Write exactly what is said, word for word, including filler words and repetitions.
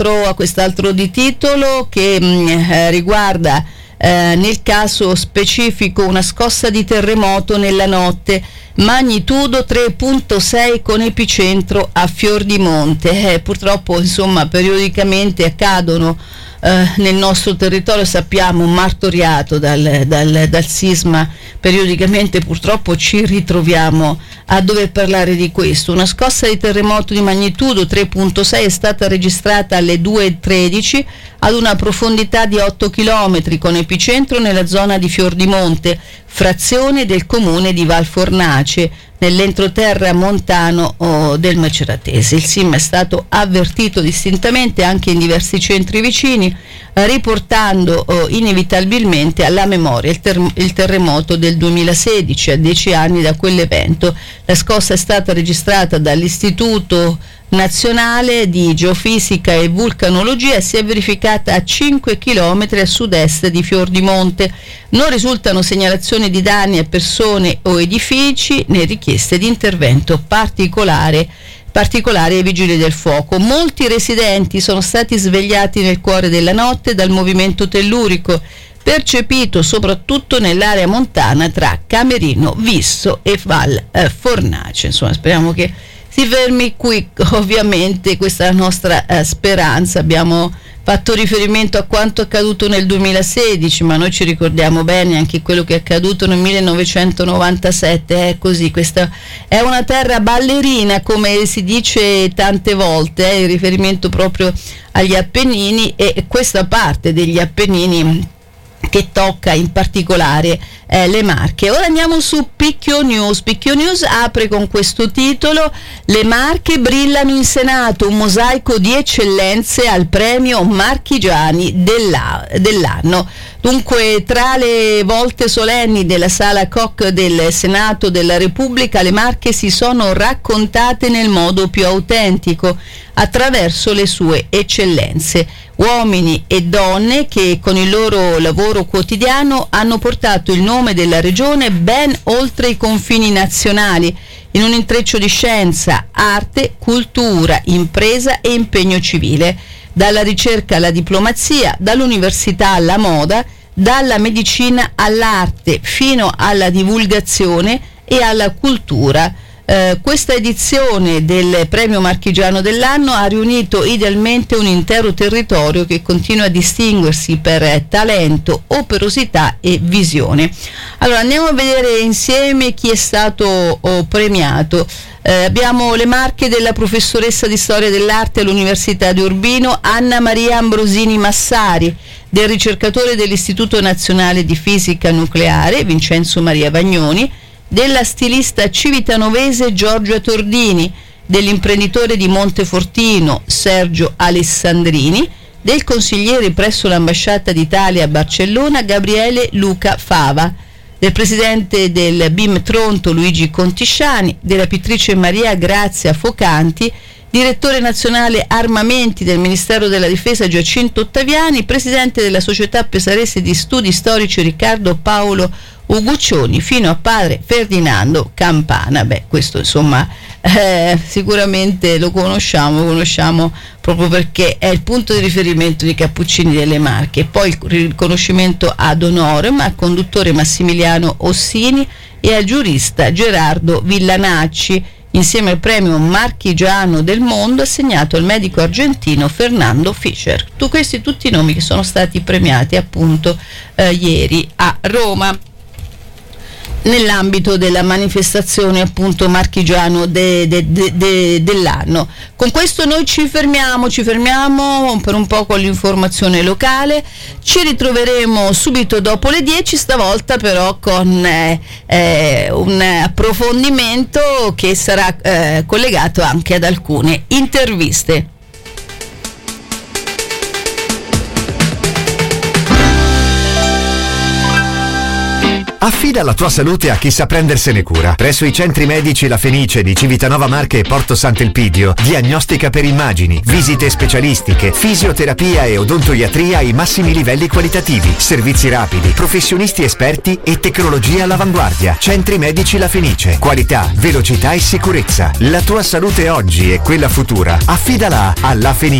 quest'altro, a quest'altro di titolo che mh, eh, riguarda eh, nel caso specifico una scossa di terremoto nella notte, magnitudo tre virgola sei con epicentro a Fiordimonte. Eh, purtroppo insomma periodicamente accadono eh, nel nostro territorio, sappiamo, martoriato dal, dal, dal sisma. Periodicamente purtroppo ci ritroviamo a dover parlare di questo. Una scossa di terremoto di magnitudo tre virgola sei è stata registrata alle due e tredici ad una profondità di otto chilometri con epicentro nella zona di Fiordimonte, frazione del comune di Valfornace, nell'entroterra montano oh, del Maceratese. Il sisma è stato avvertito distintamente anche in diversi centri vicini, eh, riportando oh, inevitabilmente alla memoria il, ter- il terremoto del duemilasedici, a dieci anni da quell'evento. La scossa è stata registrata dall'Istituto Nazionale di Geofisica e Vulcanologia e si è verificata a cinque chilometri a sud-est di Fiordimonte. Non risultano segnalazioni di danni a persone o edifici né richieste di intervento particolare particolare ai vigili del fuoco. Molti residenti sono stati svegliati nel cuore della notte dal movimento tellurico, percepito soprattutto nell'area montana tra Camerino, Visso e Val eh, Fornace. Insomma, speriamo che si fermi qui, ovviamente questa è la nostra eh, speranza. Abbiamo fatto riferimento a quanto accaduto nel duemilasedici, ma noi ci ricordiamo bene anche quello che è accaduto nel millenovecentonovantasette. È così, questa è una terra ballerina, come si dice tante volte, eh, in riferimento proprio agli Appennini, e questa parte degli Appennini che tocca in particolare eh, le Marche. Ora andiamo su Picchio News. Picchio News apre con questo titolo: le Marche brillano in Senato, un mosaico di eccellenze al premio Marchigiani della, dell'anno. Dunque, tra le volte solenni della Sala Koch del Senato della Repubblica, le Marche si sono raccontate nel modo più autentico, attraverso le sue eccellenze. Uomini e donne che con il loro lavoro quotidiano hanno portato il nome della regione ben oltre i confini nazionali, in un intreccio di scienza, arte, cultura, impresa e impegno civile. Dalla ricerca alla diplomazia, dall'università alla moda, dalla medicina all'arte, fino alla divulgazione e alla cultura. Eh, questa edizione del premio Marchigiano dell'anno ha riunito idealmente un intero territorio che continua a distinguersi per talento, operosità e visione. Allora andiamo a vedere insieme chi è stato oh, premiato. Eh, abbiamo le Marche della professoressa di storia dell'arte all'Università di Urbino Anna Maria Ambrosini Massari, del ricercatore dell'Istituto Nazionale di Fisica Nucleare Vincenzo Maria Vagnoni, della stilista civitanovese Giorgia Tordini, dell'imprenditore di Montefortino Sergio Alessandrini, del consigliere presso l'ambasciata d'Italia a Barcellona Gabriele Luca Fava, del presidente del B I M Tronto Luigi Contisciani, della pittrice Maria Grazia Focanti, direttore nazionale armamenti del Ministero della Difesa Giacinto Ottaviani, presidente della Società Pesarese di Studi Storici Riccardo Paolo Uguccioni, fino a padre Ferdinando Campana. Beh, questo insomma eh, sicuramente lo conosciamo, lo conosciamo proprio perché è il punto di riferimento di Cappuccini delle Marche. Poi il riconoscimento ad honorem al conduttore Massimiliano Ossini e al giurista Gerardo Villanacci, insieme al premio Marchigiano del Mondo assegnato al medico argentino Fernando Fischer. Tu, questi tutti i nomi che sono stati premiati appunto eh, ieri a Roma, nell'ambito della manifestazione appunto Marchigiano de, de, de, de, dell'anno. Con questo noi ci fermiamo, ci fermiamo per un po' con l'informazione locale. Ci ritroveremo subito dopo le dieci, stavolta però con eh, eh, un approfondimento che sarà eh, collegato anche ad alcune interviste. Affida la tua salute a chi sa prendersene cura. Presso i centri medici La Fenice di Civitanova Marche e Porto Sant'Elpidio, diagnostica per immagini, visite specialistiche, fisioterapia e odontoiatria ai massimi livelli qualitativi, servizi rapidi, professionisti esperti e tecnologia all'avanguardia. Centri medici La Fenice. Qualità, velocità e sicurezza. La tua salute oggi e quella futura. Affidala a La Fenice.